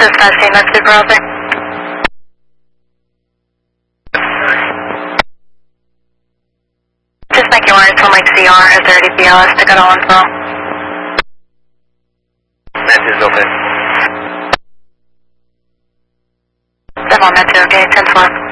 Dispatch team, that's super out there. Just make your wires from like CR or 30 PLS to go to 112. That is open. 7 on that 2, okay, 10-4.